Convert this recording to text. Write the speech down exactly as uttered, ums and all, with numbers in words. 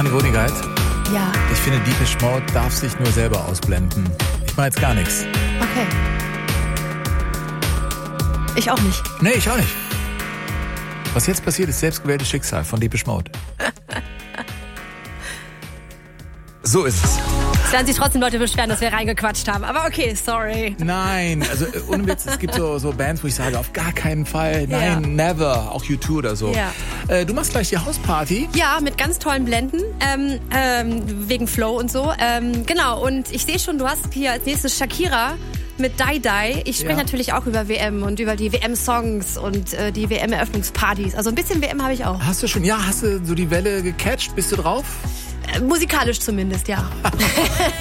Stefanie Honigkeit. Ja. Ich finde, Deepish Mode darf sich nur selber ausblenden. Ich mache jetzt gar nichts. Okay. Ich auch nicht. Nee, ich auch nicht. Was jetzt passiert, ist selbstgewähltes Schicksal von Deepish Mode. So ist es. Es werden sich trotzdem Leute beschweren, dass wir reingequatscht haben. Aber okay, sorry. Nein, also ohne Witz, es gibt so, so Bands, wo ich sage, auf gar keinen Fall, nein, ja. never, auch U zwei oder so. Ja. Äh, du machst gleich die Hausparty. Ja, mit ganz tollen Blenden, ähm, ähm, wegen Flow und so. Ähm, genau, und ich sehe schon, du hast hier als nächstes Shakira mit Die Die. Ich spreche ja. natürlich auch über W M und über die W M-Songs und äh, die W M-Eröffnungspartys. Also ein bisschen W M habe ich auch. Hast du schon, ja, hast du so die Welle gecatcht? Bist du drauf? Äh, musikalisch zumindest, ja.